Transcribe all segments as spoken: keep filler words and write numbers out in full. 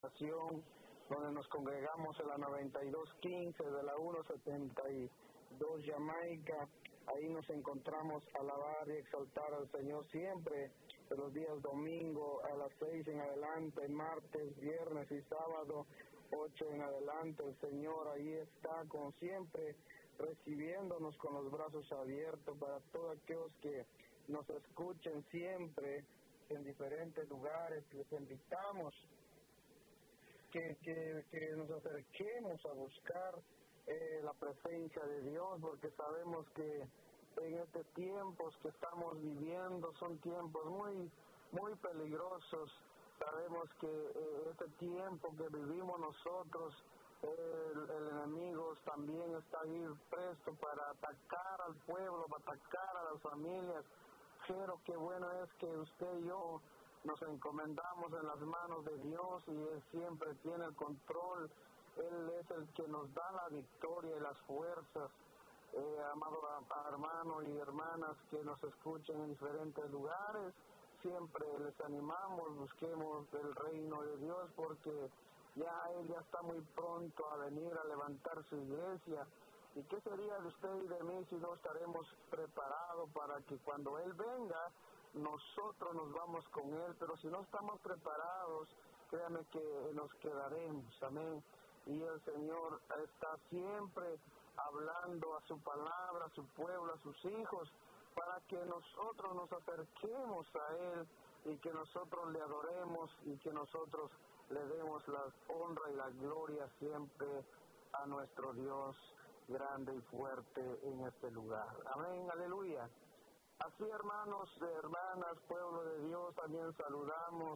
donde nos congregamos en la noventa y dos quince de la ciento setenta y dos Jamaica. Ahí nos encontramos a alabar y exaltar al Señor siempre, de los días domingo a las seis en adelante, martes, viernes y sábado, ocho en adelante. El Señor ahí está, como siempre, recibiéndonos con los brazos abiertos para todos aquellos que nos escuchen siempre en diferentes lugares. Les invitamos que, que, que nos acerquemos a buscar eh, la presencia de Dios, porque sabemos que en estos tiempos que estamos viviendo son tiempos muy, muy peligrosos. Sabemos que eh, este tiempo que vivimos nosotros, el, el enemigo también está ahí presto para atacar al pueblo, para atacar a las familias. Pero qué bueno es que usted y yo nos encomendamos en las manos de Dios y Él siempre tiene el control. Él es el que nos da la victoria y las fuerzas. Eh, amado hermanos y hermanas que nos escuchen en diferentes lugares, siempre les animamos, busquemos el reino de Dios, porque ya Él ya está muy pronto a venir a levantar su iglesia. ¿Y qué sería de usted y de mí si no estaremos preparados para que cuando Él venga, nosotros nos vamos con Él? Pero si no estamos preparados, créame que nos quedaremos, amén. Y el Señor está siempre hablando a su palabra, a su pueblo, a sus hijos, para que nosotros nos acerquemos a Él y que nosotros le adoremos y que nosotros le demos la honra y la gloria siempre a nuestro Dios grande y fuerte en este lugar. Amén, aleluya. Así, hermanos, hermanas, pueblo de Dios, también saludamos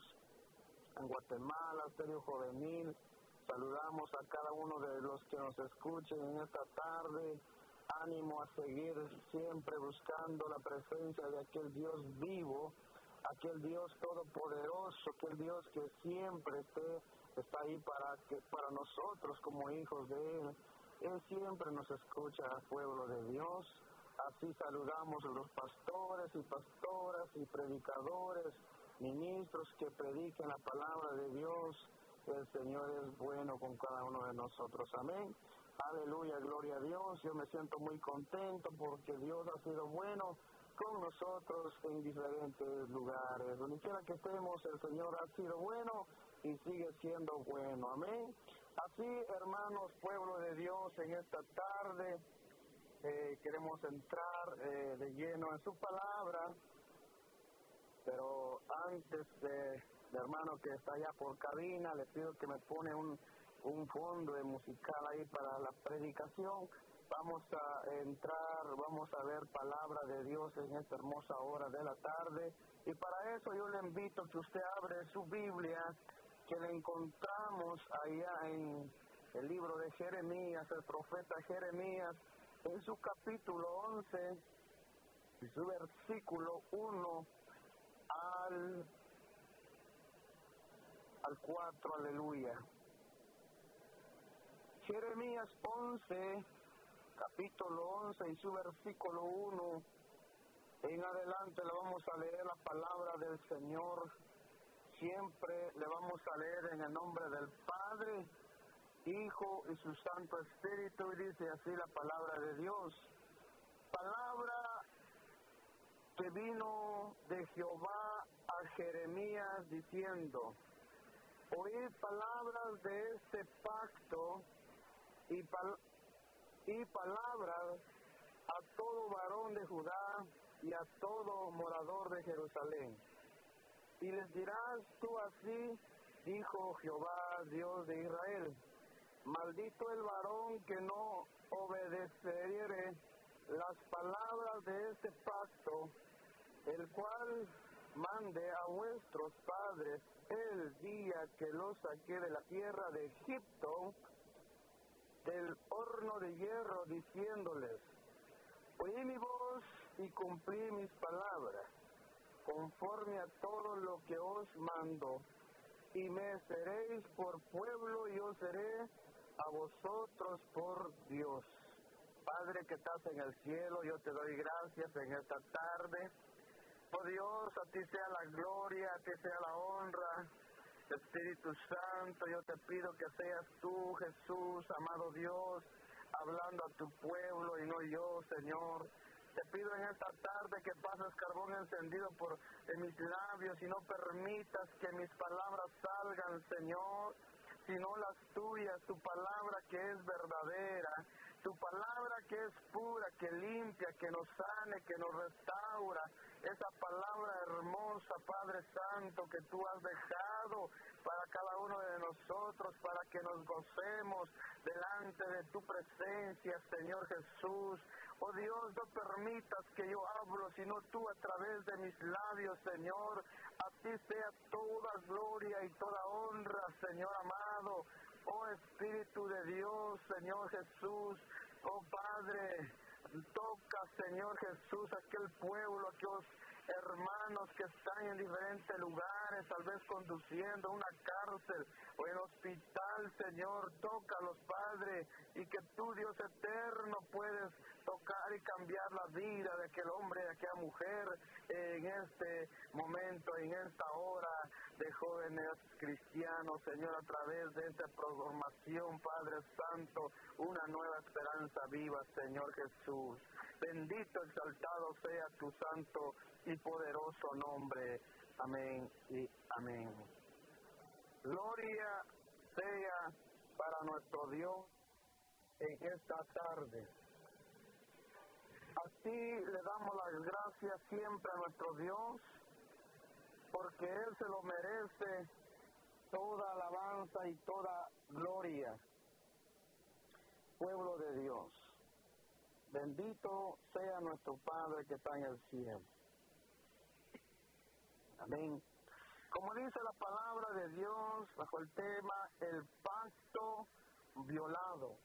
en Guatemala, Serio Juvenil. Saludamos a cada uno de los que nos escuchen en esta tarde. Ánimo a seguir siempre buscando la presencia de aquel Dios vivo, aquel Dios todopoderoso, aquel Dios que siempre esté, está ahí para, que, para nosotros como hijos de Él. Él siempre nos escucha, pueblo de Dios. Así saludamos a los pastores y pastoras y predicadores, ministros que prediquen la palabra de Dios. El Señor es bueno con cada uno de nosotros. Amén. Aleluya, gloria a Dios. Yo me siento muy contento porque Dios ha sido bueno con nosotros en diferentes lugares. Donde quiera que estemos, el Señor ha sido bueno y sigue siendo bueno. Amén. Así, hermanos, pueblo de Dios, en esta tarde eh, queremos entrar eh, de lleno en su palabra, pero antes de... El hermano que está allá por cabina, le pido que me pone un, un fondo de musical ahí para la predicación. Vamos a entrar, vamos a ver palabra de Dios en esta hermosa hora de la tarde. Y para eso yo le invito a que usted abre su Biblia, que le encontramos allá en el libro de Jeremías, el profeta Jeremías, en su capítulo once, y su versículo uno al al cuatro, aleluya. Jeremías once, capítulo once y su versículo uno, en adelante le vamos a leer la palabra del Señor. Siempre le vamos a leer en el nombre del Padre, Hijo y su Santo Espíritu, y dice así la palabra de Dios. Palabra que vino de Jehová a Jeremías diciendo: oíd palabras de este pacto y, pal y palabras a todo varón de Judá y a todo morador de Jerusalén. Y les dirás tú así, dijo Jehová, Dios de Israel: maldito el varón que no obedeciere las palabras de este pacto, el cual mande a vuestros padres el día que los saqué de la tierra de Egipto, del horno de hierro, diciéndoles: oí mi voz y cumplí mis palabras, conforme a todo lo que os mando, y me seréis por pueblo y os seré a vosotros por Dios. Padre que estás en el cielo, yo te doy gracias en esta tarde. Oh Dios, a ti sea la gloria, a ti sea la honra, Espíritu Santo, yo te pido que seas tú, Jesús, amado Dios, hablando a tu pueblo y no yo, Señor. Te pido en esta tarde que pases carbón encendido por en mis labios y no permitas que mis palabras salgan, Señor, sino las tuyas, tu palabra que es verdadera, tu palabra que es pura, que limpia, que nos sane, que nos restaura, esa palabra hermosa, Padre Santo, que tú has dejado para cada uno de nosotros, para que nos gocemos delante de tu presencia, Señor Jesús. Oh Dios, no permitas que yo hablo, sino tú a través de mis labios, Señor. A ti sea toda gloria y toda honra, Señor amado. Oh Espíritu de Dios, Señor Jesús. Oh Padre, toca, Señor Jesús, aquel pueblo, aquellos hermanos que están en diferentes lugares, tal vez conduciendo una cárcel o en hospital, Señor. Tócalos, Padre, y que tú, Dios eterno, puedes tocar y cambiar la vida de aquel hombre, de aquella mujer, en este momento, en esta hora de jóvenes cristianos, Señor, a través de esta programación, Padre Santo, una nueva esperanza viva, Señor Jesús. Bendito, exaltado sea tu santo y poderoso nombre. Amén y amén. Gloria sea para nuestro Dios en esta tarde. Así le damos las gracias siempre a nuestro Dios, porque Él se lo merece toda alabanza y toda gloria. Pueblo de Dios, bendito sea nuestro Padre que está en el cielo. Amén. Como dice la palabra de Dios bajo el tema, el pacto violado.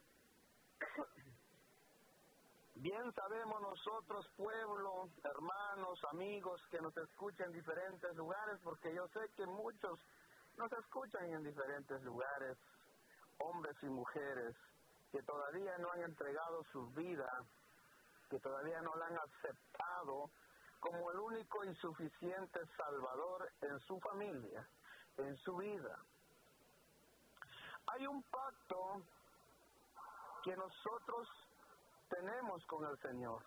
Bien sabemos nosotros, pueblo, hermanos, amigos que nos escuchan en diferentes lugares, porque yo sé que muchos nos escuchan en diferentes lugares, hombres y mujeres, que todavía no han entregado su vida, que todavía no la han aceptado como el único y suficiente Salvador en su familia, en su vida. Hay un pacto que nosotros tenemos con el Señor.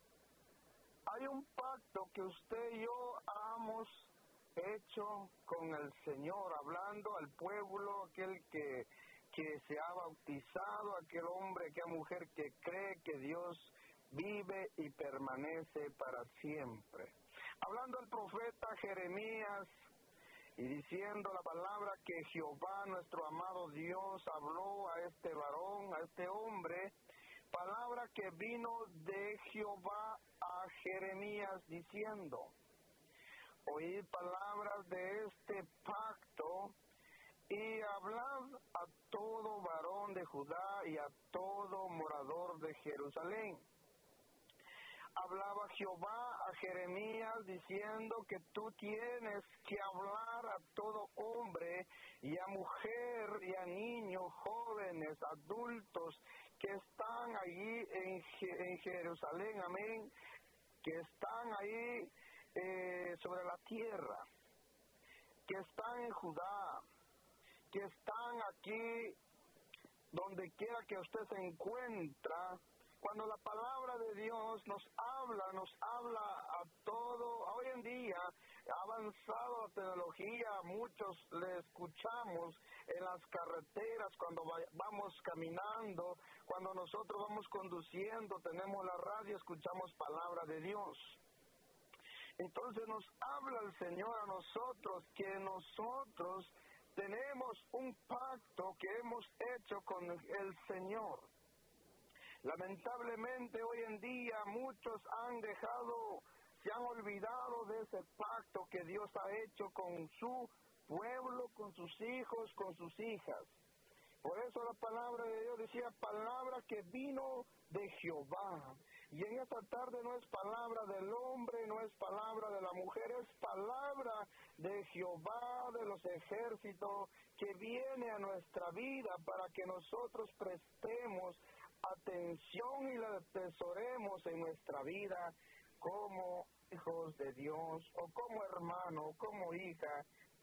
Hay un pacto que usted y yo hemos hecho con el Señor, hablando al pueblo, aquel que, que se ha bautizado, aquel hombre, aquella mujer que cree que Dios vive y permanece para siempre. Hablando al profeta Jeremías y diciendo la palabra que Jehová, nuestro amado Dios, habló a este varón, a este hombre, palabra que vino de Jehová a Jeremías diciendo: oíd palabras de este pacto y hablad a todo varón de Judá y a todo morador de Jerusalén. Hablaba Jehová a Jeremías diciendo que tú tienes que hablar a todo hombre y a mujer y a niños, jóvenes, adultos que están allí en, en Jerusalén, amén, que están ahí eh, sobre la tierra, que están en Judá, que están aquí donde quiera que usted se encuentra. Cuando la palabra de Dios nos habla, nos habla a todo. Hoy en día ha avanzado la tecnología, muchos le escuchamos en las carreteras, cuando vamos caminando, cuando nosotros vamos conduciendo, tenemos la radio, escuchamos palabra de Dios. Entonces nos habla el Señor a nosotros que nosotros tenemos un pacto que hemos hecho con el Señor. Lamentablemente hoy en día muchos han dejado, se han olvidado de ese pacto que Dios ha hecho con su pueblo, con sus hijos, con sus hijas. Por eso la palabra de Dios decía, palabra que vino de Jehová. Y en esta tarde no es palabra del hombre, no es palabra de la mujer, es palabra de Jehová de los ejércitos que viene a nuestra vida para que nosotros prestemos atención y la atesoremos en nuestra vida como hijos de Dios o como hermano, como hija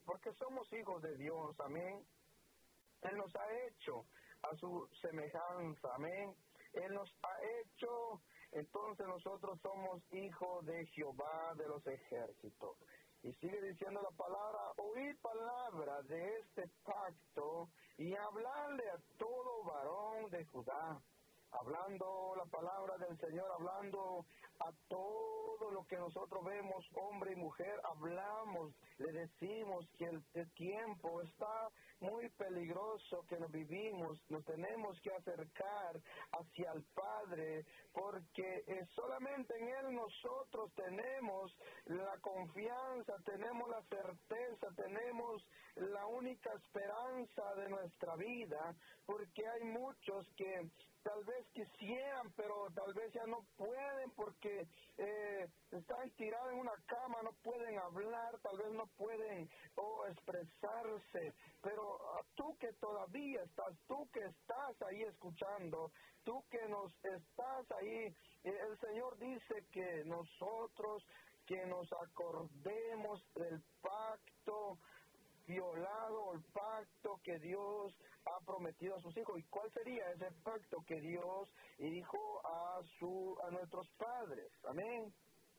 porque somos hijos de Dios, amén. Él nos ha hecho a su semejanza, amén. Él nos ha hecho, entonces nosotros somos hijos de Jehová de los ejércitos. Y sigue diciendo la palabra, oíd palabra de este pacto y hablarle a todo varón de Judá. Hablando la palabra del Señor, hablando a todo lo que nosotros vemos, hombre y mujer, hablamos, le decimos que el, el tiempo está muy peligroso que nos vivimos, nos tenemos que acercar hacia el Padre, porque eh, solamente en Él nosotros tenemos la confianza, tenemos la certeza, tenemos la única esperanza de nuestra vida, porque hay muchos que tal vez quisieran, pero tal vez ya no pueden porque eh, están tirados en una cama, no pueden hablar, tal vez no pueden oh, expresarse, pero uh, tú que todavía estás, tú que estás ahí escuchando, tú que nos estás ahí, eh, el Señor dice que nosotros, que nos acordemos del pacto violado, el pacto que Dios ha prometido a sus hijos. ¿Y cuál sería ese pacto que Dios dijo a su a nuestros padres? Amén.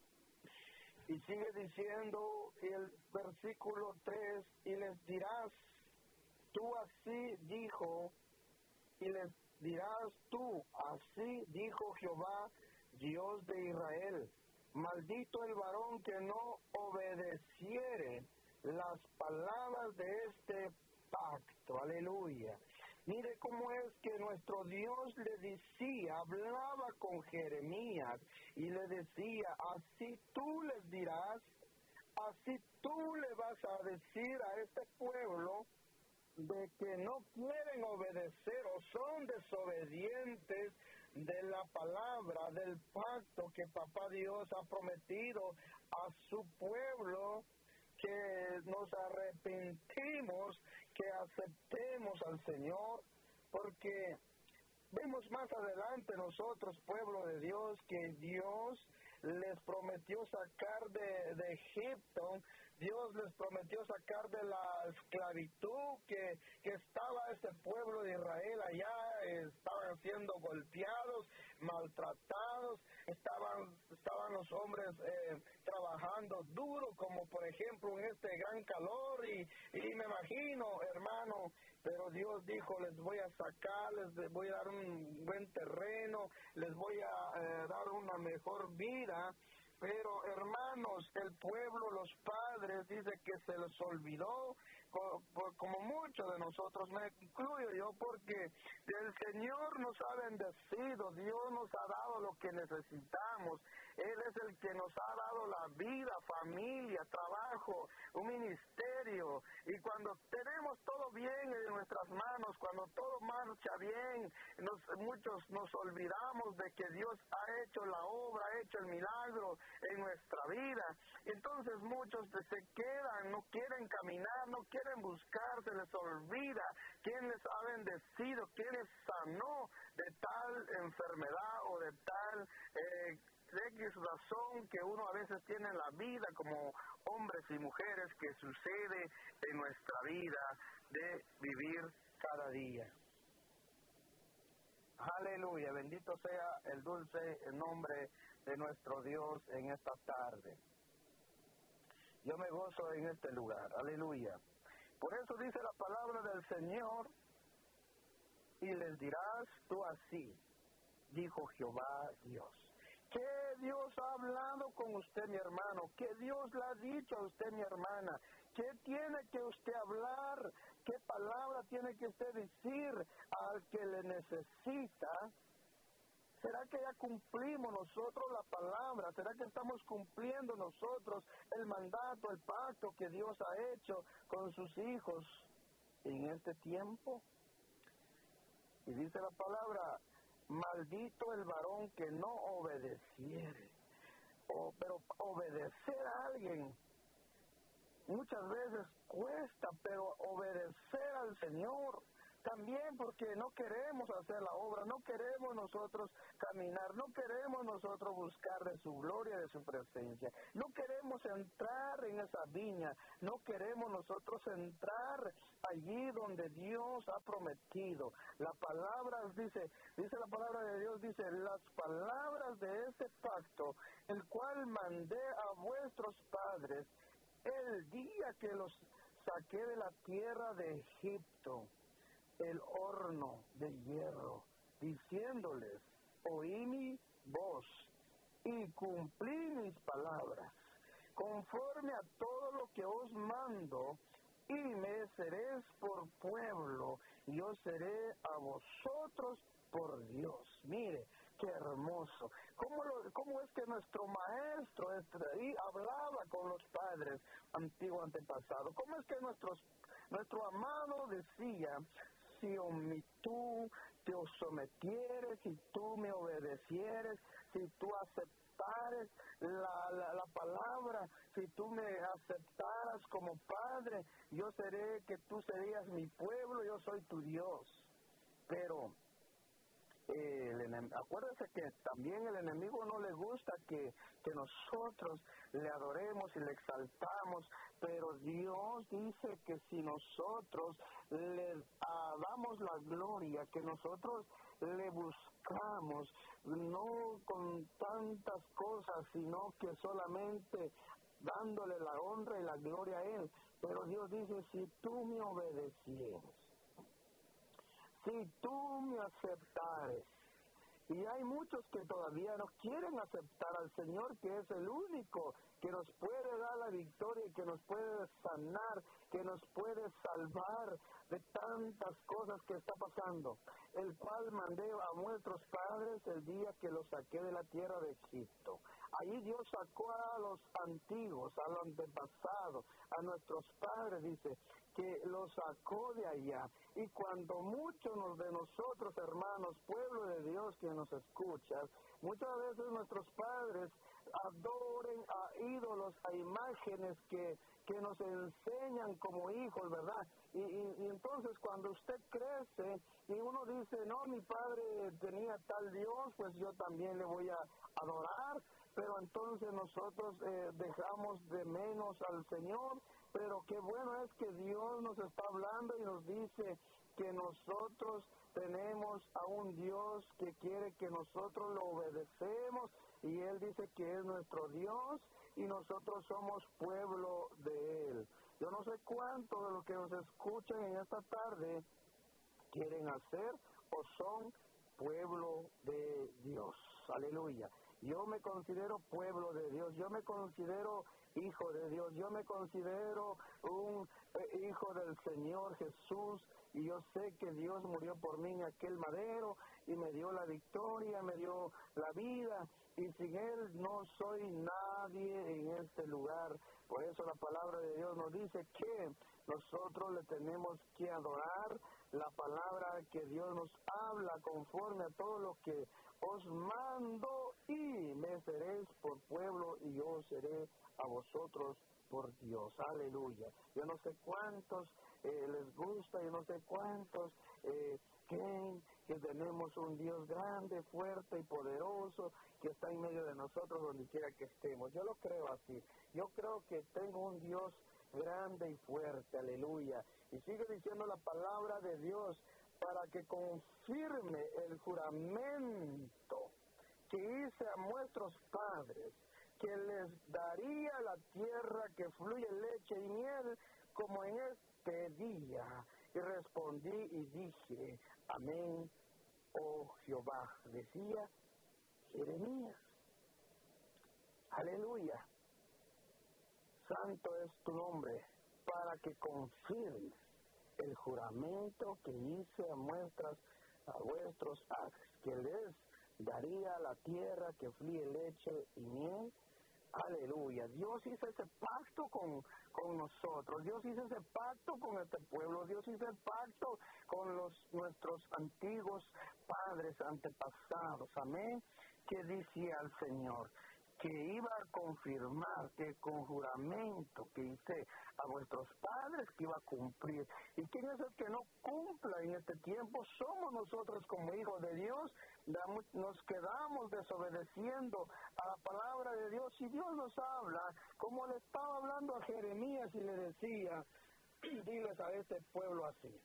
Y sigue diciendo el versículo tres, y les dirás, tú así dijo, y les dirás tú, así dijo Jehová, Dios de Israel, maldito el varón que no obedeciere las palabras de este pacto. Aleluya. Mire cómo es que nuestro Dios le decía, hablaba con Jeremías y le decía, así tú les dirás, así tú le vas a decir a este pueblo de que no quieren obedecer o son desobedientes de la palabra, del pacto que Papá Dios ha prometido a su pueblo, que nos arrepentimos, que aceptemos al Señor, porque vemos más adelante nosotros, pueblo de Dios, que Dios les prometió sacar de, de Egipto, Dios les prometió sacar de la esclavitud que, que estaba este pueblo de Israel allá, estaban siendo golpeados, maltratados, estaban, estaban los hombres eh, trabajando duro, como por ejemplo en este gran calor, y, y me imagino, hermano, pero Dios dijo, les voy a sacar, les voy a dar un buen terreno, les voy a eh, dar una mejor vida. Pero hermanos, el pueblo, los padres, dice que se les olvidó, como muchos de nosotros, me incluyo yo, porque el Señor nos ha bendecido, Dios nos ha dado lo que necesitamos, Él es el que nos ha dado la vida, familia, trabajo, un ministerio, y cuando tenemos todo bien en nuestras manos, cuando todo marcha bien, nos, muchos nos olvidamos de que Dios ha hecho la obra, ha hecho el milagro en nuestra vida. Entonces muchos se quedan, no quieren caminar, no quieren buscar, se les olvida quién les ha bendecido, quién les sanó de tal enfermedad o de tal eh, X razón que uno a veces tiene en la vida como hombres y mujeres, que sucede en nuestra vida de vivir cada día. Aleluya, bendito sea el dulce nombre de nuestro Dios en esta tarde. Yo me gozo en este lugar, aleluya. Por eso dice la palabra del Señor, y les dirás tú así, dijo Jehová Dios. ¿Qué Dios ha hablado con usted, mi hermano? ¿Qué Dios le ha dicho a usted, mi hermana? ¿Qué tiene que usted hablar? ¿Qué palabra tiene que usted decir al que le necesita? ¿Será que ya cumplimos nosotros la palabra? ¿Será que estamos cumpliendo nosotros el mandato, el pacto que Dios ha hecho con sus hijos en este tiempo? Y dice la palabra, maldito el varón que no obedeciere. O, pero obedecer a alguien muchas veces cuesta, pero obedecer al Señor también porque no queremos hacer la obra, no queremos nosotros caminar, no queremos nosotros buscar de su gloria, de su presencia, no queremos entrar en esa viña, no queremos nosotros entrar allí donde Dios ha prometido. La palabra dice, dice la palabra de Dios, dice, las palabras de ese pacto, el cual mandé a vuestros padres el día que los saqué de la tierra de Egipto, el horno de hierro, diciéndoles, oí mi voz y cumplí mis palabras, conforme a todo lo que os mando, y me seréis por pueblo, y yo seré a vosotros por Dios. Mire, qué hermoso. ¿Cómo, lo, cómo es que nuestro maestro este, hablaba con los padres antiguos antepasados? ¿Cómo es que nuestros, nuestro amado decía, si tú te sometieres, si tú me obedecieres, si tú aceptares la, la, la palabra, si tú me aceptaras como padre, yo seré que tú serías mi pueblo, yo soy tu Dios. Pero Eh, el enem- acuérdense que también el enemigo no le gusta que, que nosotros le adoremos y le exaltamos, pero Dios dice que si nosotros le ah, damos la gloria, que nosotros le buscamos, no con tantas cosas, sino que solamente dándole la honra y la gloria a Él. Pero Dios dice, si tú me obedecieres, si tú me aceptares, y hay muchos que todavía no quieren aceptar al Señor, que es el único que nos puede dar la victoria, que nos puede sanar, que nos puede salvar de tantas cosas que está pasando, el cual mandé a nuestros padres el día que los saqué de la tierra de Egipto. Allí Dios sacó a los antiguos, a los antepasados, a nuestros padres, dice, que los sacó de allá. Y cuando muchos de nosotros, hermanos, pueblo de Dios que nos escuchan, muchas veces nuestros padres adoren a ídolos, a imágenes que, que nos enseñan como hijos, ¿verdad? Y, y, y entonces cuando usted crece y uno dice, no, mi padre tenía tal Dios, pues yo también le voy a adorar, pero entonces nosotros eh, dejamos de menos al Señor. Pero qué bueno es que Dios nos está hablando y nos dice que nosotros tenemos a un Dios que quiere que nosotros lo obedecemos, y Él dice que es nuestro Dios y nosotros somos pueblo de Él. Yo no sé cuánto de los que nos escuchan en esta tarde quieren hacer o son pueblo de Dios. Aleluya. Yo me considero pueblo de Dios, yo me considero hijo de Dios, yo me considero un eh, hijo del Señor Jesús, y yo sé que Dios murió por mí en aquel madero y me dio la victoria, me dio la vida, y sin Él no soy nadie en este lugar. Por eso la palabra de Dios nos dice que nosotros le tenemos que adorar, la palabra que Dios nos habla conforme a todo lo que os mando, y me seréis por pueblo y yo seré a vosotros por Dios. Aleluya. Yo no sé cuántos eh, les gusta, yo no sé cuántos eh, creen que tenemos un Dios grande, fuerte y poderoso que está en medio de nosotros donde quiera que estemos. Yo lo creo así. Yo creo que tengo un Dios grande y fuerte. Aleluya. Y sigue diciendo la palabra de Dios, para que confirme el juramento que hice a nuestros padres, que les daría la tierra que fluye leche y miel, como en este día. Y respondí y dije, amén, oh Jehová, decía Jeremías. Aleluya. Santo es tu nombre, para que confirmes el juramento que hice a vuestras, a vuestros padres, que les daría la tierra que fluye leche y miel. Aleluya. Dios hizo ese pacto con, con nosotros. Dios hizo ese pacto con este pueblo. Dios hizo el pacto con los nuestros antiguos padres, antepasados. Amén. Que decía al Señor que iba a confirmar, que con juramento que hice a vuestros padres que iba a cumplir. ¿Y quién es el que no cumpla en este tiempo? Somos nosotros como hijos de Dios, nos quedamos desobedeciendo a la palabra de Dios. Y Dios nos habla, como le estaba hablando a Jeremías y le decía, diles a este pueblo así.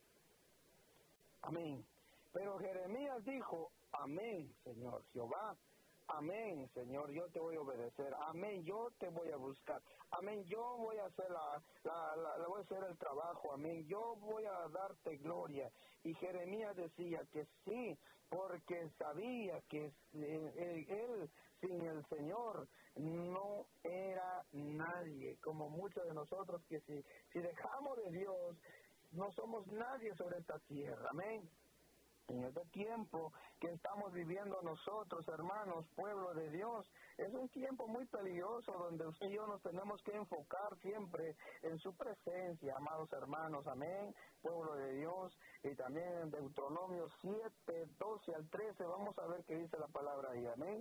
Amén. Pero Jeremías dijo, amén, Señor Jehová. Amén, Señor, yo te voy a obedecer. Amén, yo te voy a buscar. Amén, yo voy a hacer la, la, la, la voy a hacer el trabajo. Amén, yo voy a darte gloria. Y Jeremías decía que sí, porque sabía que él, él sin el Señor no era nadie. Como muchos de nosotros que si, si dejamos de Dios, no somos nadie sobre esta tierra. Amén. En este tiempo que estamos viviendo nosotros, hermanos, pueblo de Dios, es un tiempo muy peligroso donde usted y yo nos tenemos que enfocar siempre en su presencia, amados hermanos, amén, pueblo de Dios. Y también en Deuteronomio siete, doce al trece, vamos a ver qué dice la palabra ahí, amén.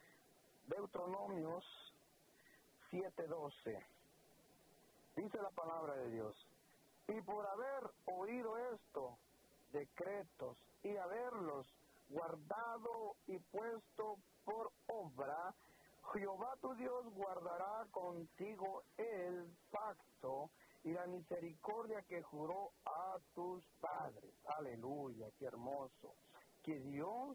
Deuteronomios siete, doce, dice la palabra de Dios, y por haber oído esto, decretos, y haberlos guardado y puesto por obra, Jehová tu Dios guardará contigo el pacto y la misericordia que juró a tus padres. Aleluya, qué hermoso. Que Dios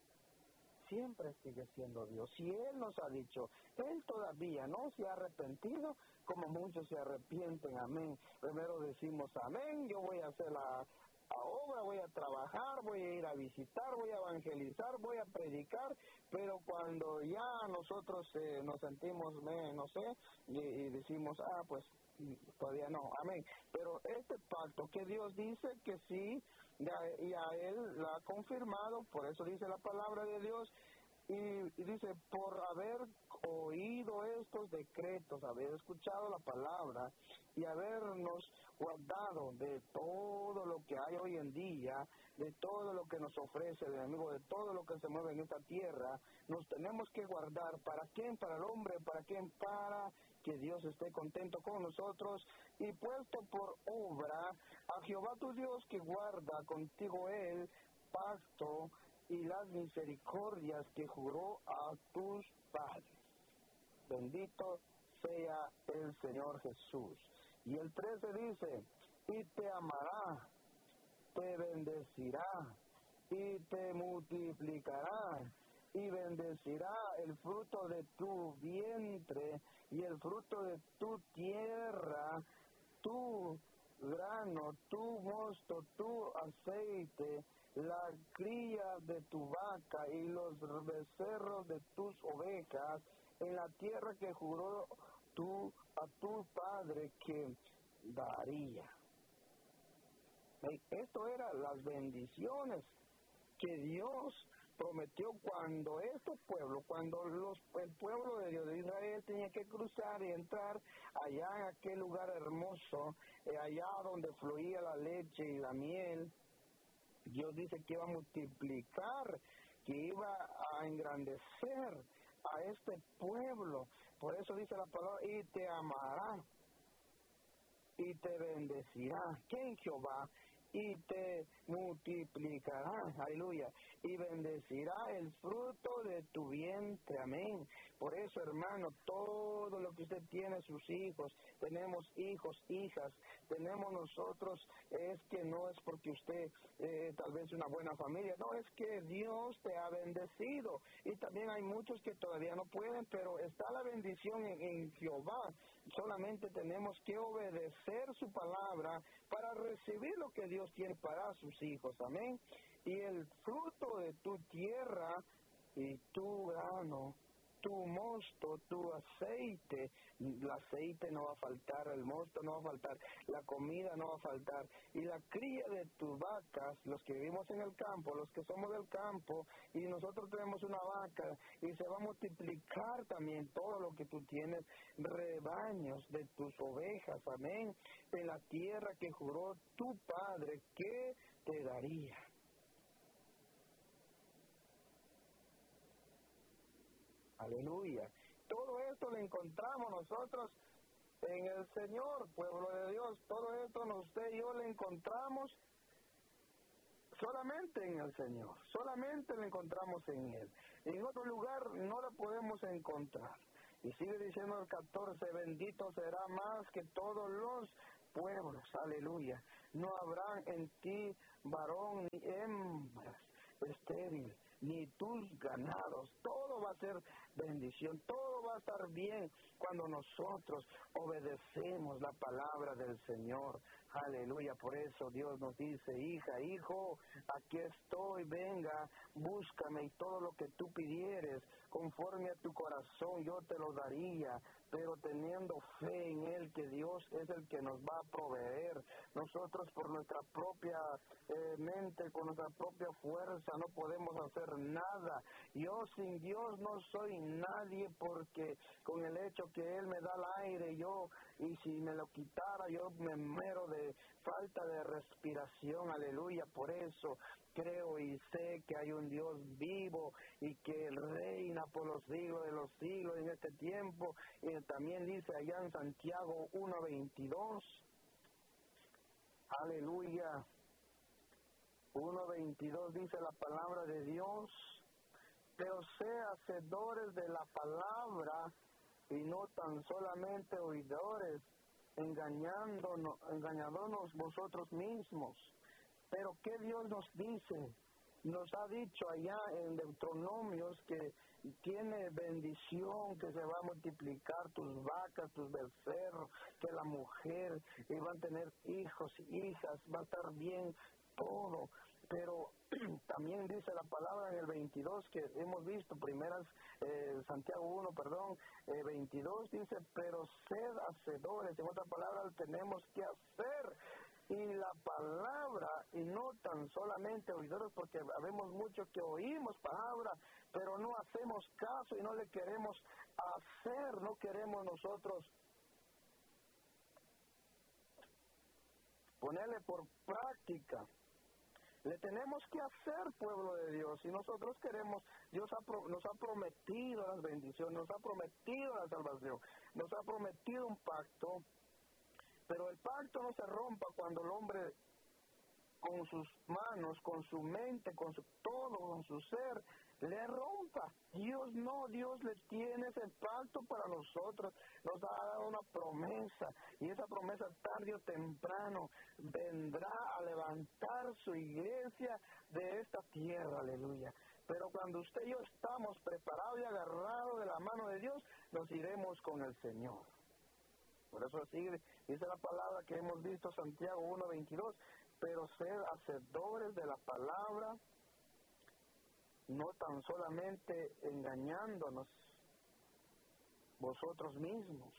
siempre sigue siendo Dios. Si Él nos ha dicho, Él todavía no se ha arrepentido, como muchos se arrepienten, amén. Primero decimos, amén, yo voy a hacer la a obra, voy a trabajar, voy a ir a visitar, voy a evangelizar, voy a predicar, pero cuando ya nosotros eh, nos sentimos, eh, no sé, y, y decimos, ah, pues todavía no, amén. Pero este pacto que Dios dice que sí, ya, y a Él lo ha confirmado, por eso dice la palabra de Dios, y, y dice, por haber oído estos decretos, haber escuchado la palabra y habernos guardado de todo lo que hay hoy en día, de todo lo que nos ofrece el enemigo, de todo lo que se mueve en esta tierra, nos tenemos que guardar. ¿Para quién? Para el hombre. ¿Para quién? Para que Dios esté contento con nosotros y puesto por obra a Jehová tu Dios que guarda contigo el pacto y las misericordias que juró a tus padres. Bendito sea el Señor Jesús. Y el trece dice, y te amará, te bendecirá, y te multiplicará, y bendecirá el fruto de tu vientre, y el fruto de tu tierra, tu grano, tu mosto, tu aceite, la cría de tu vaca y los becerros de tus ovejas, en la tierra que juró tú a tu padre que daría. Esto eran las bendiciones que Dios prometió cuando este pueblo, cuando los, el pueblo de Dios de Israel tenía que cruzar y entrar allá en aquel lugar hermoso, eh, allá donde fluía la leche y la miel. Dios dice que iba a multiplicar, que iba a engrandecer a este pueblo. Por eso dice la palabra, y te amará, y te bendecirá. ¿Quién? Jehová. Y te multiplicará, aleluya, y bendecirá el fruto de tu vientre, amén. Por eso, hermano, todo lo que usted tiene, sus hijos, tenemos hijos, hijas, tenemos nosotros, es que no es porque usted eh, tal vez una buena familia, no, es que Dios te ha bendecido. Y también hay muchos que todavía no pueden, pero está la bendición en, en Jehová. Solamente tenemos que obedecer su palabra para recibir lo que Dios tiene para sus hijos, amén. Y el fruto de tu tierra y tu grano, tu mosto, tu aceite, el aceite no va a faltar, el mosto no va a faltar, la comida no va a faltar, y la cría de tus vacas, los que vivimos en el campo, los que somos del campo, y nosotros tenemos una vaca, y se va a multiplicar también todo lo que tú tienes, rebaños de tus ovejas, amén, en la tierra que juró tu padre que te daría. Aleluya. Todo esto lo encontramos nosotros en el Señor, pueblo de Dios. Todo esto usted y yo lo encontramos solamente en el Señor, solamente lo encontramos en Él. En otro lugar no lo podemos encontrar. Y sigue diciendo el catorce, bendito será más que todos los pueblos, aleluya. No habrá en ti varón ni hembra estéril, ni tus ganados. Todo va a ser bendición, todo va a estar bien cuando nosotros obedecemos la palabra del Señor. Aleluya, por eso Dios nos dice, hija, hijo, aquí estoy, venga, búscame, y todo lo que tú pidieres, conforme a tu corazón, yo te lo daría, pero teniendo fe en Él, que Dios es el que nos va a proveer. Nosotros por nuestra propia eh, mente, con nuestra propia fuerza, no podemos hacer nada. Yo sin Dios no soy nadie, porque con el hecho que Él me da el aire, yo, y si me lo quitara, yo me muero de falta de respiración, aleluya. Por eso creo y sé que hay un Dios vivo y que reina por los siglos de los siglos en este tiempo. Y también dice allá en Santiago uno veintidós, aleluya, uno veintidós dice la palabra de Dios, pero sé hacedores de la palabra y no tan solamente oidores, engañándonos, engañándonos vosotros mismos. Pero ¿qué Dios nos dice? Nos ha dicho allá en Deuteronomios que tiene bendición, que se va a multiplicar tus vacas, tus becerros, que la mujer y van a tener hijos y hijas, va a estar bien todo. Pero también dice la palabra en el veintidós que hemos visto, primeras, eh, Santiago uno, perdón, eh, veintidós dice, pero sed hacedores, en otra palabra tenemos que hacer. Y la palabra, y no tan solamente oidores, porque habemos muchos que oímos palabra, pero no hacemos caso y no le queremos hacer, no queremos nosotros ponerle por práctica. Le tenemos que hacer, pueblo de Dios, y nosotros queremos, Dios ha pro, nos ha prometido las bendiciones, nos ha prometido la salvación, nos ha prometido un pacto, pero el pacto no se rompa cuando el hombre con sus manos, con su mente, con su todo, con su ser, le rompa. Dios no, Dios le tiene ese pacto para nosotros, nos ha dado una promesa, y esa promesa tarde o temprano vendrá a levantar su iglesia de esta tierra, aleluya. Pero cuando usted y yo estamos preparados y agarrados de la mano de Dios, nos iremos con el Señor. Por eso sigue, dice la palabra que hemos visto, Santiago uno veintidós, pero sed hacedores de la palabra, no tan solamente engañándonos vosotros mismos.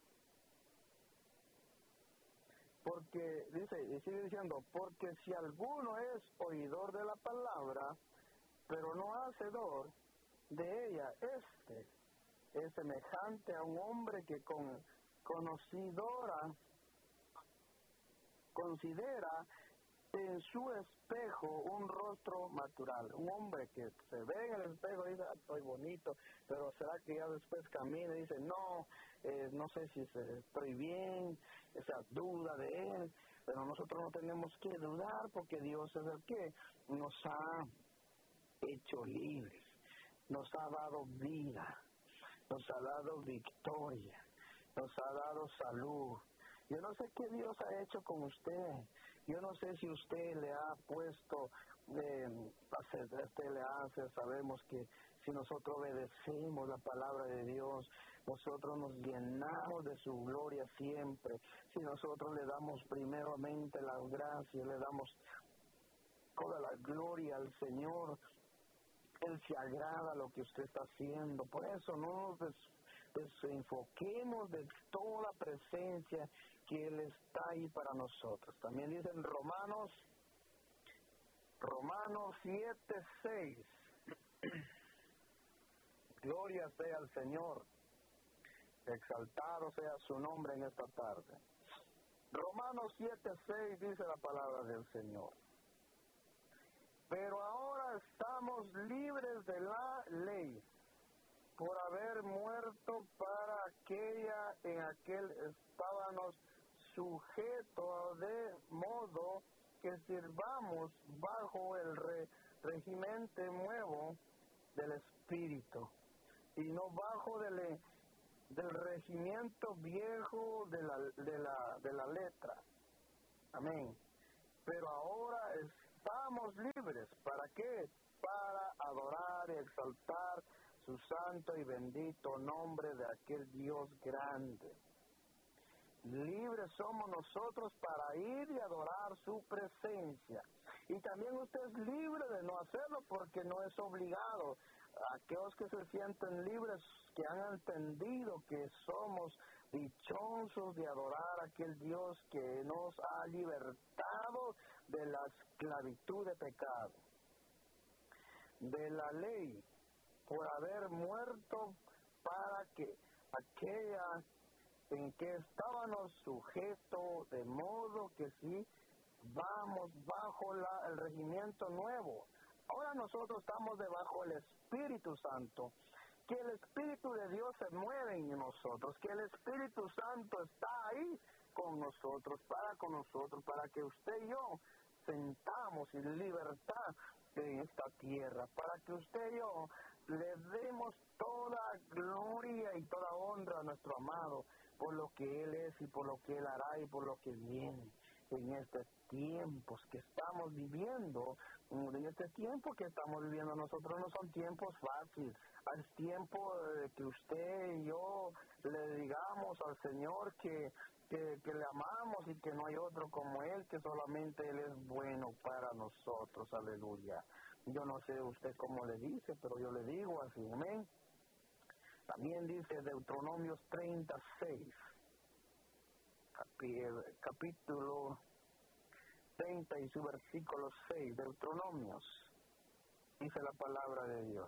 Porque, dice, y sigue diciendo, porque si alguno es oidor de la palabra, pero no hacedor de ella, este es semejante a un hombre que con conocidora considera en su espejo un rostro natural. Un hombre que se ve en el espejo y dice, ah, estoy bonito, pero será que ya después camina y dice, no, eh, no sé si estoy bien, esa duda de él. Pero nosotros no tenemos que dudar, porque Dios es el que nos ha hecho libres, nos ha dado vida, nos ha dado victoria, nos ha dado salud. Yo no sé qué Dios ha hecho con usted. Yo no sé si usted le ha puesto, eh, usted le hace, sabemos que si nosotros obedecemos la palabra de Dios, nosotros nos llenamos de su gloria siempre. Si nosotros le damos primeramente las gracias, le damos toda la gloria al Señor, Él se agrada lo que usted está haciendo. Por eso no nos des, desenfoquemos de toda la presencia que Él está ahí para nosotros. También dice en Romanos, Romanos siete seis, gloria sea al Señor, exaltado sea su nombre en esta tarde. Romanos siete seis dice la palabra del Señor. Pero ahora estamos libres de la ley, por haber muerto para aquella, en aquel estábamos sujetos de modo que sirvamos bajo el re, régimen nuevo del Espíritu y no bajo del, del regimiento viejo de la, de la, de la letra. Amén. Pero ahora estamos libres. ¿Para qué? Para adorar y exaltar su santo y bendito nombre de aquel Dios grande. Libres somos nosotros para ir y adorar su presencia. Y también usted es libre de no hacerlo porque no es obligado. Aquellos que se sienten libres, que han entendido que somos dichosos de adorar a aquel Dios que nos ha libertado de la esclavitud de pecado, de la ley, por haber muerto para que aquella en que estábamos sujetos, de modo que si vamos bajo la, el regimiento nuevo. Ahora nosotros estamos debajo del Espíritu Santo, que el Espíritu de Dios se mueve en nosotros, que el Espíritu Santo está ahí con nosotros, para con nosotros, para que usted y yo sentamos en libertad en esta tierra, para que usted y yo le demos toda gloria y toda honra a nuestro amado, por lo que Él es y por lo que Él hará y por lo que viene en estos tiempos que estamos viviendo. En este tiempo que estamos viviendo nosotros no son tiempos fáciles. Es tiempo de que usted y yo le digamos al Señor que, que, que le amamos y que no hay otro como Él, que solamente Él es bueno para nosotros. Aleluya. Yo no sé usted cómo le dice, pero yo le digo así. Amén. También dice Deuteronomios treinta y seis, capi- capítulo treinta y su versículo seis, Deuteronomios, dice la palabra de Dios.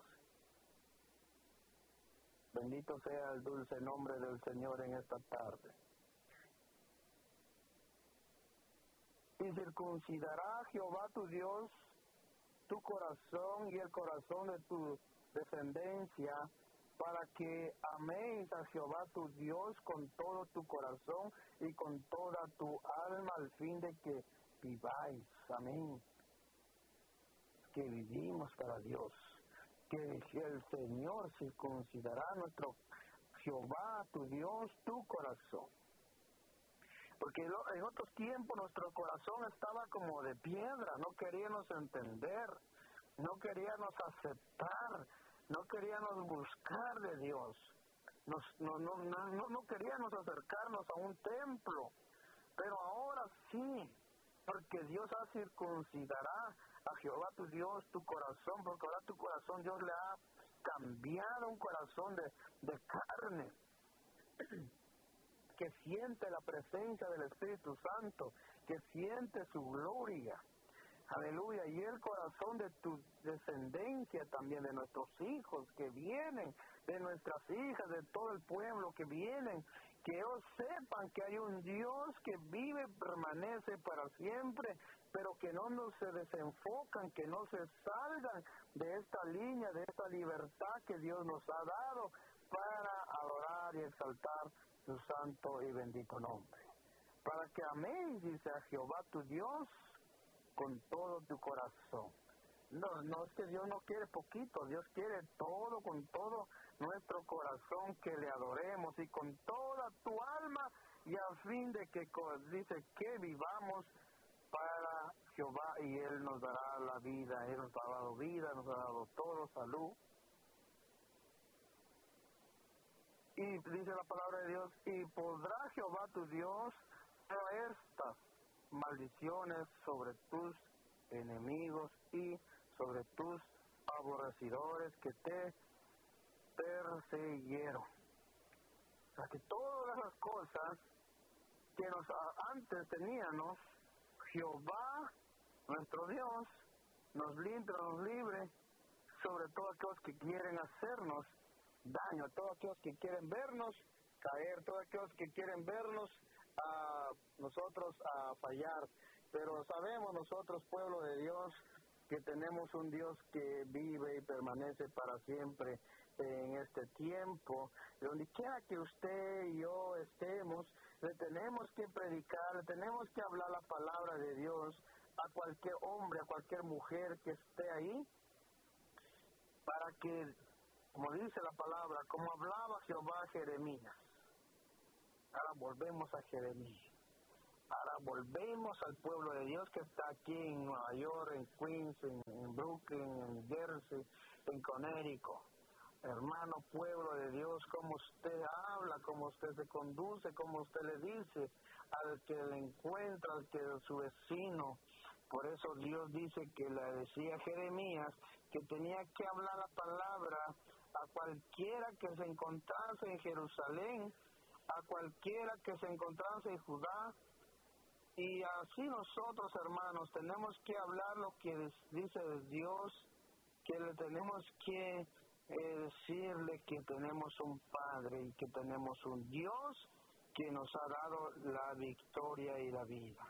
Bendito sea el dulce nombre del Señor en esta tarde. Y circuncidará Jehová tu Dios tu corazón y el corazón de tu descendencia, para que améis a Jehová tu Dios con todo tu corazón y con toda tu alma, al fin de que viváis. Amén. Que vivimos para Dios. Que el Señor circuncidará nuestro Jehová tu Dios tu corazón. Porque en otros tiempos nuestro corazón estaba como de piedra, no queríamos entender, no queríamos aceptar, no queríamos buscar de Dios, Nos, no, no, no, no, no queríamos acercarnos a un templo, pero ahora sí, porque Dios ha circuncidará a Jehová tu Dios tu corazón, porque ahora tu corazón Dios le ha cambiado un corazón de, de carne, que siente la presencia del Espíritu Santo, que siente su gloria. Aleluya. Y el corazón de tu descendencia también, de nuestros hijos que vienen, de nuestras hijas, de todo el pueblo que vienen, que ellos sepan que hay un Dios que vive y permanece para siempre, pero que no nos se desenfocan, que no se salgan de esta línea, de esta libertad que Dios nos ha dado para adorar y exaltar su santo y bendito nombre. Para que améis, dice, a Jehová tu Dios con todo tu corazón. No, no es que Dios no quiere poquito, Dios quiere todo, con todo nuestro corazón, que le adoremos, y con toda tu alma, y a fin de que dice que vivamos para Jehová, y Él nos dará la vida. Él nos ha dado vida, nos ha dado todo, salud. Y dice la palabra de Dios, y podrá Jehová tu Dios traer estas maldiciones sobre tus enemigos y sobre tus aborrecidores que te persiguieron. O sea, que todas las cosas que nos antes teníamos, Jehová, nuestro Dios, nos limpia, nos libre, sobre todo aquellos que quieren hacernos daño, todos aquellos que quieren vernos caer, todos aquellos que quieren vernos a nosotros a fallar. Pero sabemos nosotros, pueblo de Dios, que tenemos un Dios que vive y permanece para siempre, en este tiempo, donde quiera que usted y yo estemos, le tenemos que predicar, le tenemos que hablar la palabra de Dios a cualquier hombre, a cualquier mujer que esté ahí, para que, como dice la palabra, como hablaba Jehová a Jeremías, ahora volvemos a Jeremías. Ahora volvemos al pueblo de Dios que está aquí en Nueva York, en Queens, en, en Brooklyn, en Jersey, en Connecticut. Hermano pueblo de Dios, cómo usted habla, cómo usted se conduce, cómo usted le dice al que le encuentra, al que es su vecino. Por eso Dios dice que le decía a Jeremías que tenía que hablar la palabra a cualquiera que se encontrase en Jerusalén, a cualquiera que se encontrase en Judá. Y así nosotros, hermanos, tenemos que hablar lo que dice Dios, que le tenemos que eh, decirle que tenemos un Padre y que tenemos un Dios que nos ha dado la victoria y la vida.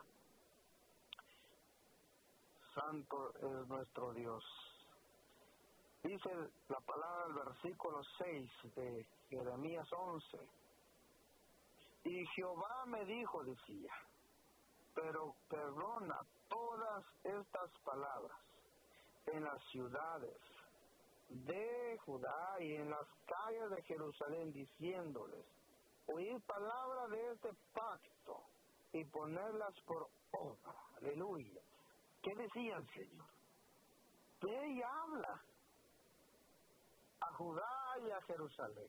Santo es nuestro Dios. Dice la palabra del versículo seis de Jeremías once. Y Jehová me dijo, decía, pero perdona todas estas palabras en las ciudades de Judá y en las calles de Jerusalén, diciéndoles, oíd palabra de este pacto y ponerlas por obra. Aleluya. ¿Qué decía el Señor? Ve y habla a Judá y a Jerusalén.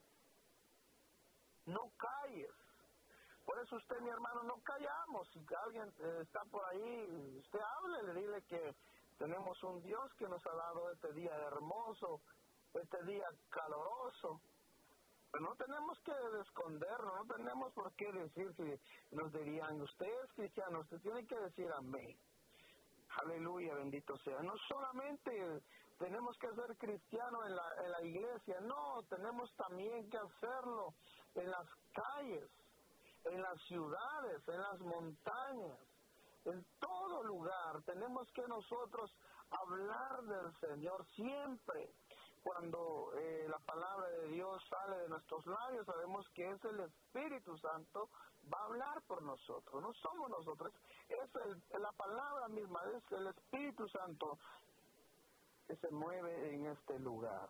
No calles. Por eso usted, mi hermano, no callamos. Si alguien eh, está por ahí, usted hable, le dile que tenemos un Dios que nos ha dado este día hermoso, este día caloroso. Pero no tenemos que escondernos, no tenemos por qué decir, si nos dirían, usted es cristiano, usted tiene que decir amén. Aleluya, bendito sea. No solamente tenemos que ser cristianos en la, en la iglesia, no, tenemos también que hacerlo en las calles, en las ciudades, en las montañas, en todo lugar. Tenemos que nosotros hablar del Señor siempre. Cuando eh, la palabra de Dios sale de nuestros labios, sabemos que es el Espíritu Santo, va a hablar por nosotros, no somos nosotros, es el, la palabra misma, es el Espíritu Santo que se mueve en este lugar.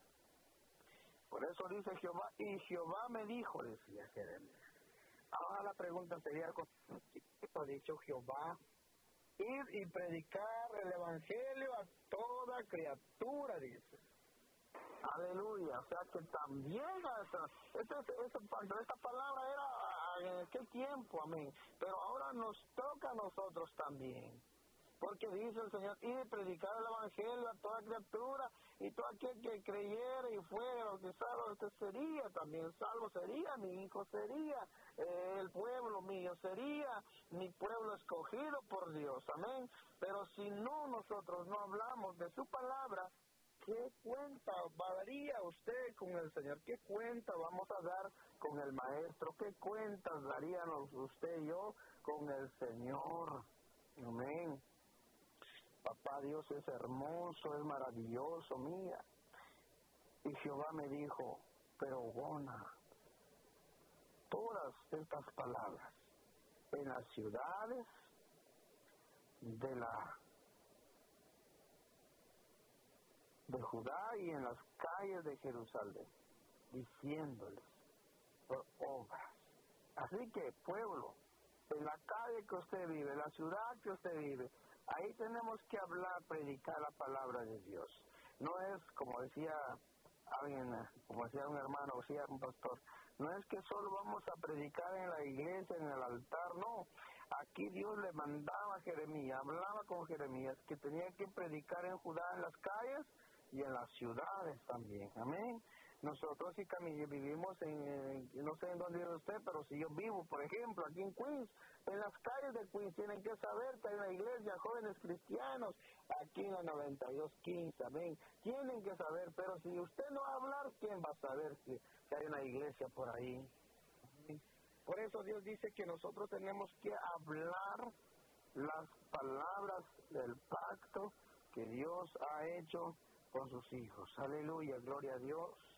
Por eso dice Jehová, y Jehová me dijo, decía Jeremías. Ahora la pregunta sería, ¿cómo ha dicho Jehová? Ir y predicar el Evangelio a toda criatura, dice. Aleluya, o sea que también esta, esta, esta, esta palabra era en aquel tiempo, amén, pero ahora nos toca a nosotros también, porque dice el Señor, ir y predicar el Evangelio a toda criatura, y todo aquel que creyera y fuera bautizado, este sería también salvo, sería mi hijo, sería eh, el pueblo mío, sería mi pueblo escogido por Dios, amén. Pero si no, nosotros no hablamos de su palabra, ¿qué cuenta daría usted con el Señor? ¿Qué cuenta vamos a dar con el Maestro? ¿Qué cuentas daríamos usted y yo con el Señor? Amén. Papá Dios es hermoso, es maravilloso, mía. Y Jehová me dijo, pero Gona, todas estas palabras en las ciudades de la de Judá y en las calles de Jerusalén, diciéndoles por obras. Así que, pueblo, en la calle que usted vive, en la ciudad que usted vive, ahí tenemos que hablar, predicar la palabra de Dios. No es, como decía alguien, como decía un hermano, o decía un pastor, no es que solo vamos a predicar en la iglesia, en el altar, no. Aquí Dios le mandaba a Jeremías, hablaba con Jeremías, que tenía que predicar en Judá, en las calles y en las ciudades también, amén. Nosotros si vivimos en, en, no sé en dónde vive usted, pero si yo vivo, por ejemplo, aquí en Queens, en las calles de Queens tienen que saber que hay una iglesia, jóvenes cristianos, aquí en la noventa y dos quince, amén. Tienen que saber, pero si usted no va a hablar, ¿quién va a saber que, que hay una iglesia por ahí? Amén. Por eso Dios dice que nosotros tenemos que hablar las palabras del pacto que Dios ha hecho con sus hijos. Aleluya, gloria a Dios.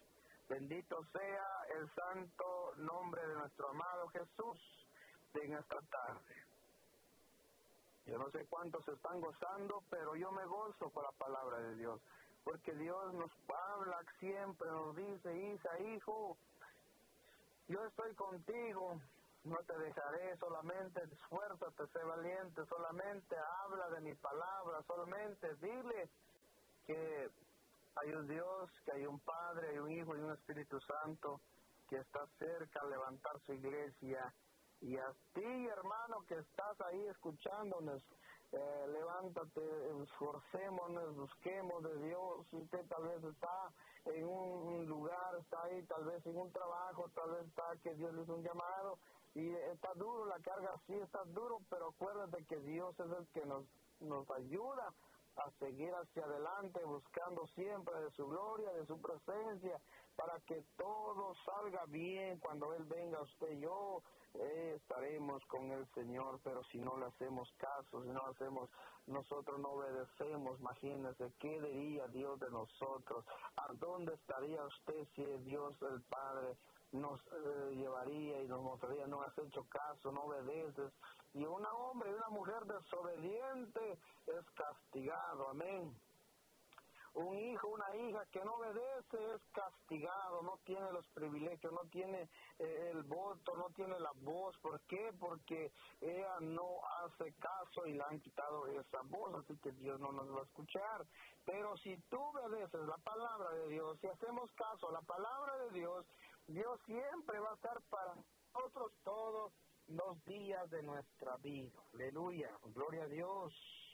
Bendito sea el santo nombre de nuestro amado Jesús en esta tarde. Yo no sé cuántos se están gozando, pero yo me gozo por la palabra de Dios, porque Dios nos habla siempre, nos dice: Isa, hijo, yo estoy contigo, no te dejaré, solamente esfuérzate, sé valiente, solamente habla de mi palabra, solamente dile que hay un Dios, que hay un Padre, hay un Hijo y un Espíritu Santo que está cerca a levantar su iglesia. Y a ti, hermano, que estás ahí escuchándonos, eh, levántate, esforcémonos, busquemos de Dios. Usted tal vez está en un lugar, está ahí, tal vez en un trabajo, tal vez está que Dios le hizo un llamado y está duro, la carga sí está duro, pero acuérdate que Dios es el que nos, nos ayuda a seguir hacia adelante, buscando siempre de su gloria, de su presencia, para que todo salga bien cuando Él venga. Usted y yo eh, estaremos con el Señor, pero si no le hacemos caso, si no hacemos, nosotros no obedecemos, imagínense, ¿qué diría Dios de nosotros? ¿A dónde estaría usted si Dios el Padre nos eh, llevaría y nos mostraría: no has hecho caso, no obedeces? Y un hombre y una mujer desobediente es castigado, amén. Un hijo, una hija que no obedece es castigado, no tiene los privilegios, no tiene eh, el voto, no tiene la voz. ¿Por qué? Porque ella no hace caso y le han quitado esa voz, así que Dios no nos va a escuchar. Pero si tú obedeces la palabra de Dios, si hacemos caso a la palabra de Dios, Dios siempre va a estar para nosotros todos los días de nuestra vida. Aleluya, gloria a Dios.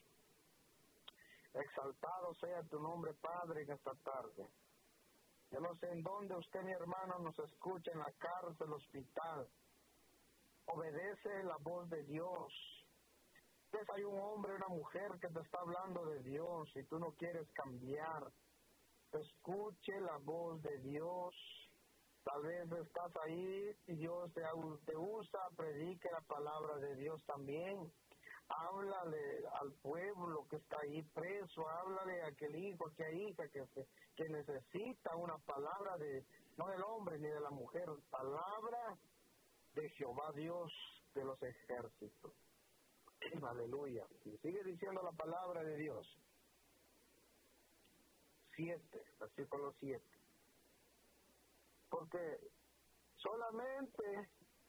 Exaltado sea tu nombre, Padre, en esta tarde. Yo no sé en dónde usted, mi hermano, nos escucha, en la cárcel, hospital. Obedece la voz de Dios. Si hay un hombre, una mujer que te está hablando de Dios y tú no quieres cambiar, escuche la voz de Dios. Tal vez estás ahí y Dios te, te usa, predique la palabra de Dios también. Háblale al pueblo que está ahí preso, háblale a aquel hijo, a aquella hija que, que necesita una palabra de, no del hombre ni de la mujer, palabra de Jehová Dios de los ejércitos. Aleluya. Y sigue diciendo la palabra de Dios. Siete, versículo siete. Porque solamente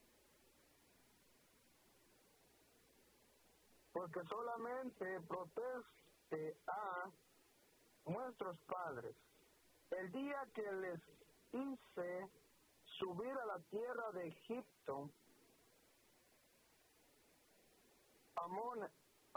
porque solamente proteste a nuestros padres el día que les hice subir a la tierra de Egipto, amon,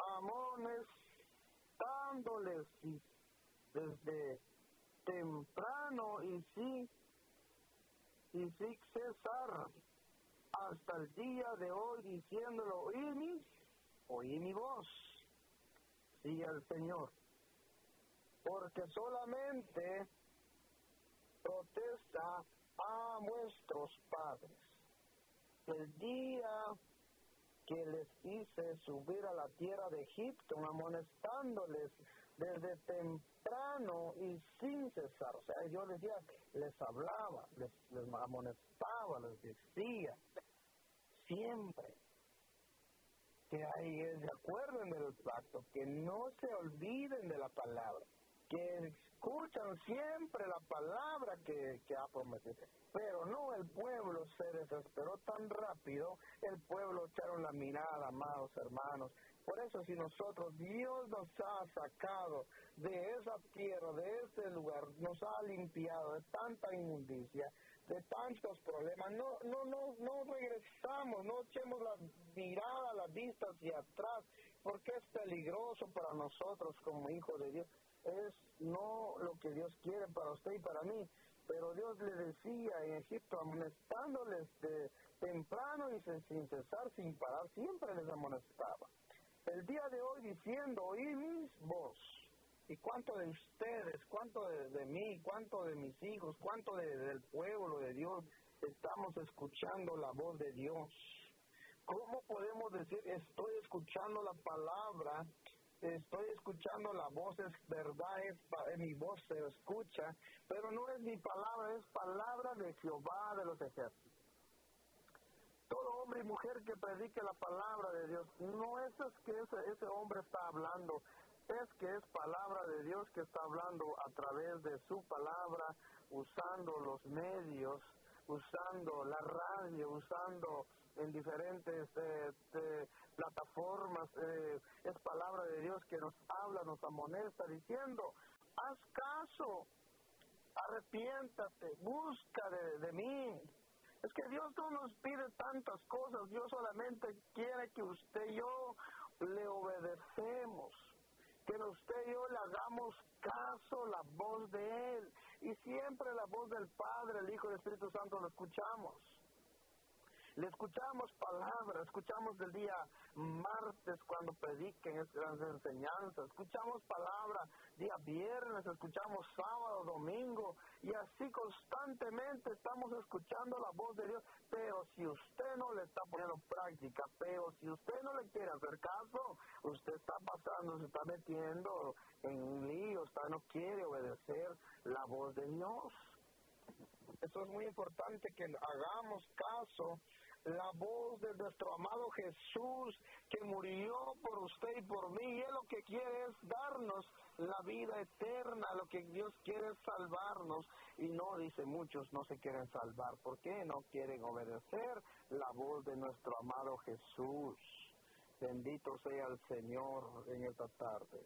amonestándoles desde temprano y sí y sin cesar hasta el día de hoy, diciéndolo: oí mi, oí mi voz, sí, al Señor, porque solamente protesta a vuestros padres el día que les hice subir a la tierra de Egipto, amonestándoles desde temprano y sin cesar. O sea, yo decía, les hablaba, les, les amonestaba, les decía siempre que ahí se acuerden del pacto, que no se olviden de la palabra, que escuchan siempre la palabra que, que ha prometido. Pero no, el pueblo se desesperó tan rápido, el pueblo echaron la mirada, amados hermanos. Por eso, si nosotros, Dios nos ha sacado de esa tierra, de ese lugar, nos ha limpiado de tanta inmundicia, de tantos problemas, no no no no regresamos, no echemos la mirada, la vista hacia atrás, porque es peligroso para nosotros como hijos de Dios. Es no lo que Dios quiere para usted y para mí. Pero Dios le decía en Egipto, amonestándoles de temprano y sin cesar, sin parar, siempre les amonestaba. El día de hoy diciendo: oí mis voz. ¿Y cuánto de ustedes, cuánto de, de mí, cuánto de mis hijos, cuánto de, del pueblo de Dios estamos escuchando la voz de Dios? ¿Cómo podemos decir estoy escuchando la palabra estoy escuchando la voz, es verdad, es, es mi voz se escucha, pero no es mi palabra, es palabra de Jehová de los ejércitos. Todo hombre y mujer que predique la palabra de Dios, no es que ese, ese hombre está hablando, es que es palabra de Dios que está hablando a través de su palabra, usando los medios, usando la radio, usando en diferentes eh, eh, plataformas, eh, es palabra de Dios que nos habla, nos amonesta, diciendo, haz caso, arrepiéntate, busca de, de mí. Es que Dios no nos pide tantas cosas, Dios solamente quiere que usted y yo le obedecemos, que usted y yo le hagamos caso a la voz de Él, y siempre la voz del Padre, el Hijo y el Espíritu Santo lo escuchamos. Le escuchamos palabras, escuchamos del día martes cuando prediquen estas enseñanzas, escuchamos palabras día viernes, escuchamos sábado, domingo, y así constantemente estamos escuchando la voz de Dios. Pero si usted no le está poniendo práctica, pero si usted no le quiere hacer caso, usted está pasando, se está metiendo en líos, está, no quiere obedecer la voz de Dios. Eso es muy importante, que hagamos caso la voz de nuestro amado Jesús, que murió por usted y por mí, y Él lo que quiere es darnos la vida eterna, lo que Dios quiere es salvarnos, y no, dice, muchos no se quieren salvar. ¿Por qué? No quieren obedecer la voz de nuestro amado Jesús. Bendito sea el Señor en esta tarde.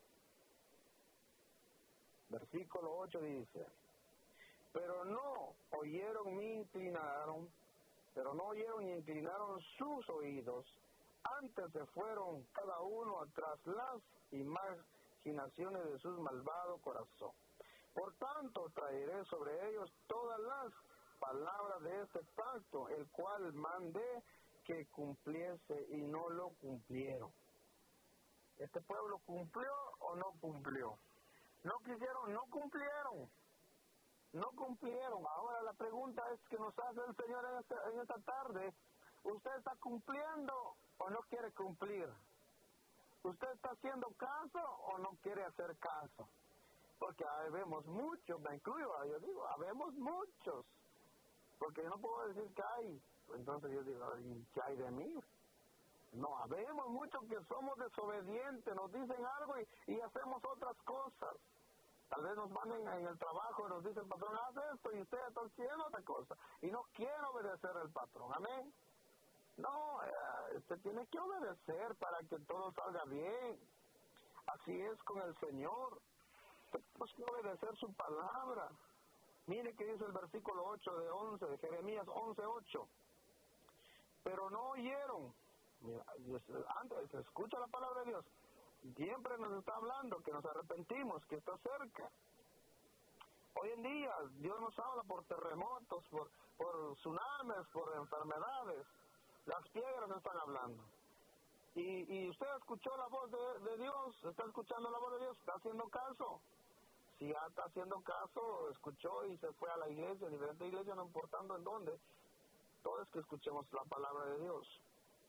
Versículo ocho dice, pero no oyeron ni inclinaron, pero no oyeron ni inclinaron sus oídos, antes se fueron cada uno tras las imaginaciones de su malvado corazón. Por tanto, traeré sobre ellos todas las palabras de este pacto, el cual mandé que cumpliese, y no lo cumplieron. ¿Este pueblo cumplió o no cumplió? No quisieron, no cumplieron. No cumplieron. Ahora la pregunta es que nos hace el Señor en esta, en esta tarde. ¿Usted está cumpliendo o no quiere cumplir? ¿Usted está haciendo caso o no quiere hacer caso? Porque habemos muchos, me incluyo, yo digo, habemos muchos. Porque yo no puedo decir que hay. Entonces yo digo, ¿y qué hay de mí? No, habemos muchos que somos desobedientes, nos dicen algo y, y hacemos otras cosas. Tal vez nos manden en el trabajo y nos dice el patrón, haz esto, y usted está haciendo otra cosa. Y no quiere obedecer al patrón, amén. No, eh, usted tiene que obedecer para que todo salga bien. Así es con el Señor. Tenemos que obedecer su palabra. Mire que dice el versículo ocho de once, de Jeremías once, ocho. Pero no oyeron. Mira, antes, escucha la palabra de Dios. Siempre nos está hablando que nos arrepentimos, que está cerca. Hoy en día Dios nos habla por terremotos, por, por tsunamis, por enfermedades. Las piedras están hablando. Y, y usted escuchó la voz de, de Dios, está escuchando la voz de Dios, está haciendo caso. Si ya está haciendo caso, escuchó y se fue a la iglesia, diferente iglesia, no importando en dónde, todo es que escuchemos la palabra de Dios.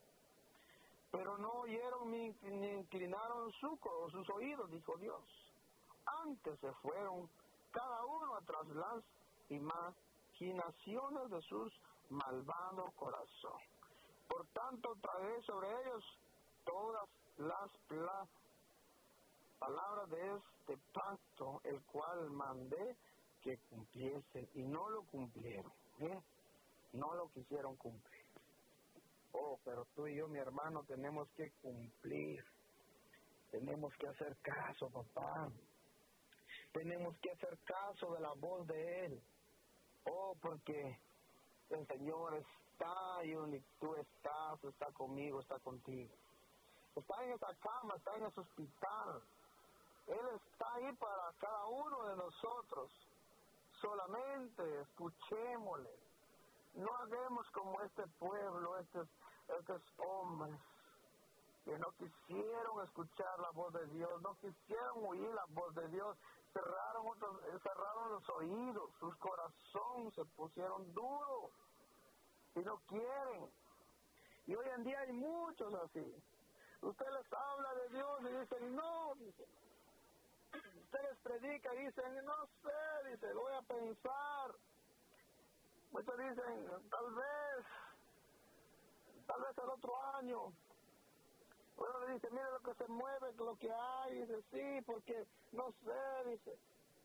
Pero no oyeron ni, ni inclinaron su, sus oídos, dijo Dios. Antes se fueron cada uno tras las imaginaciones de sus malvado corazón. Por tanto, traeré sobre ellos todas las pla- palabras de este pacto, el cual mandé que cumpliesen, y no lo cumplieron. ¿eh? No lo quisieron cumplir. Oh, pero tú y yo, mi hermano, tenemos que cumplir. Tenemos que hacer caso, papá. Tenemos que hacer caso de la voz de Él. Oh, porque el Señor está y donde tú estás, está conmigo, está contigo. Está en esa cama, está en ese hospital. Él está ahí para cada uno de nosotros. Solamente escuchémosle. No hagamos como este pueblo, estos, estos hombres que no quisieron escuchar la voz de Dios, no quisieron oír la voz de Dios, cerraron, otros, cerraron los oídos, sus corazones se pusieron duros y no quieren. Y hoy en día hay muchos así. Usted les habla de Dios y dicen, no, dice. Usted les predica y dicen, no sé, dice, voy a pensar. Muchos dicen, tal vez, tal vez el otro año. Uno le dice, mire lo que se mueve, lo que hay. Dice, sí, porque no sé, dice.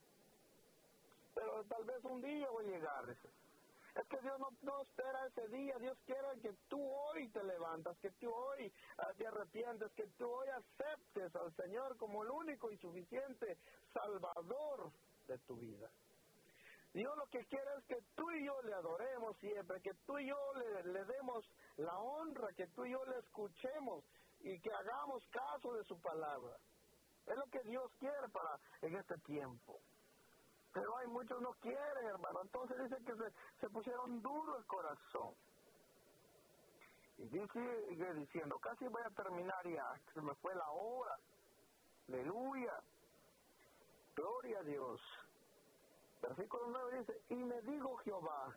Pero tal vez un día voy a llegar, dice. Es que Dios no, no espera ese día. Dios quiere que tú hoy te levantas, que tú hoy uh, te arrepientes, que tú hoy aceptes al Señor como el único y suficiente Salvador de tu vida. Dios lo que quiere es que tú y yo le adoremos siempre, que tú y yo le, le demos la honra, que tú y yo le escuchemos y que hagamos caso de su palabra. Es lo que Dios quiere para en este tiempo. Pero hay muchos no quieren, hermano. Entonces dice que se, se pusieron duro el corazón. Y sigue diciendo, casi voy a terminar ya, se me fue la hora. Aleluya. Gloria a Dios. Versículo nueve dice, y me dijo Jehová,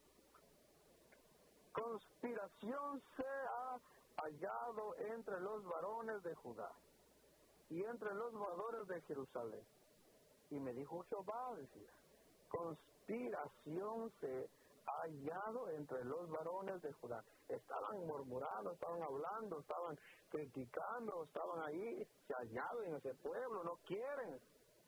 conspiración se ha hallado entre los varones de Judá y entre los moradores de Jerusalén. Y me dijo Jehová, decía, conspiración se ha hallado entre los varones de Judá. Estaban murmurando, estaban hablando, estaban criticando, estaban ahí, se hallaron en ese pueblo, no quieren.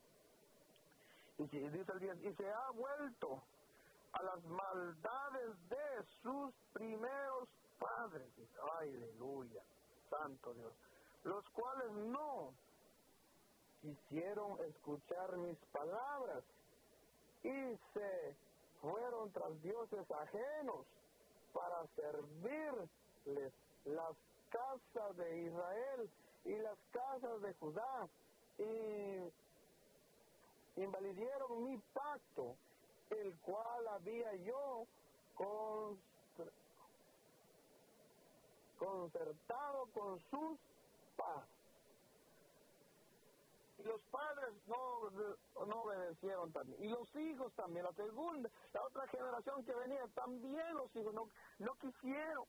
Y dice el diez, y se ha vuelto a las maldades de sus primeros padres. Ay, aleluya, santo Dios. Los cuales no quisieron escuchar mis palabras y se fueron tras dioses ajenos para servirles las casas de Israel y las casas de Judá, y invalidieron mi pacto, el cual había yo concertado con sus padres. Y los padres no, no obedecieron también. Y los hijos también, la segunda, la otra generación que venía, también los hijos no, no quisieron.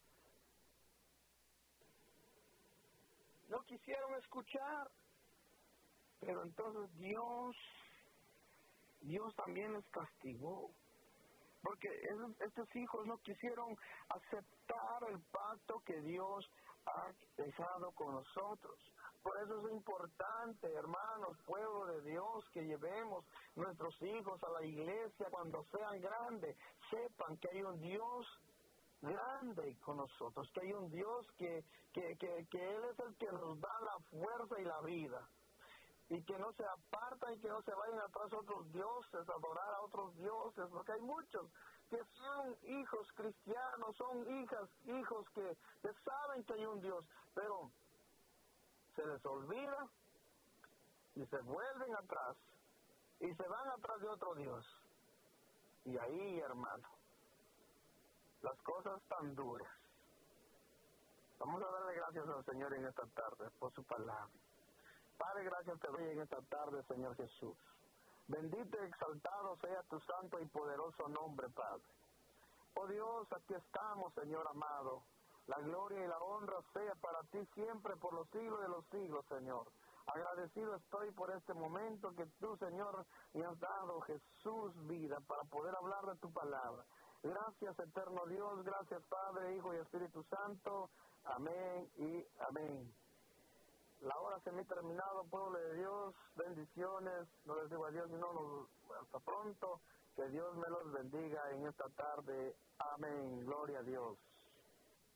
No quisieron escuchar. Pero entonces Dios, Dios también les castigó. Porque esos, estos hijos no quisieron aceptar el pacto que Dios ha dejado con nosotros. Por eso es importante, hermanos, pueblo de Dios, que llevemos nuestros hijos a la iglesia cuando sean grandes. Sepan que hay un Dios grande con nosotros, que hay un Dios que, que, que, que Él es el que nos da la fuerza y la vida. Y que no se apartan y que no se vayan atrás a otros dioses, a adorar a otros dioses, porque hay muchos que son hijos cristianos, son hijas, hijos que, que saben que hay un Dios, pero se les olvida y se vuelven atrás y se van atrás de otro Dios. Y ahí, hermano, las cosas tan duras. Vamos a darle gracias al Señor en esta tarde por su palabra. Padre, gracias te doy en esta tarde, Señor Jesús. Bendito y exaltado sea tu santo y poderoso nombre, Padre. Oh Dios, aquí estamos, Señor amado. La gloria y la honra sea para ti siempre, por los siglos de los siglos, Señor. Agradecido estoy por este momento que tú, Señor, me has dado, Jesús, vida, para poder hablar de tu palabra. Gracias, eterno Dios. Gracias, Padre, Hijo y Espíritu Santo. Amén y amén. La hora se me ha terminado, pueblo de Dios. Bendiciones. No les digo adiós, sino nos, hasta pronto. Que Dios me los bendiga en esta tarde. Amén. Gloria a Dios.